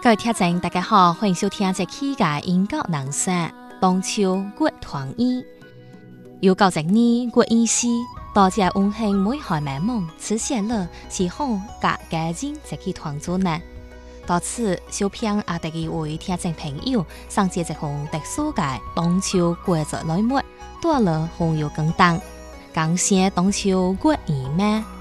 各位听众大家好，欢迎收听这期嘅音乐人生中秋月团圆。有90年月圆时，大家温馨美好美梦实现了，是好甲家人一起团聚呢。到此，小编也特意为听众朋友送上一封特殊嘅中秋节日礼物，带了红油光灯，感谢中秋月圆满。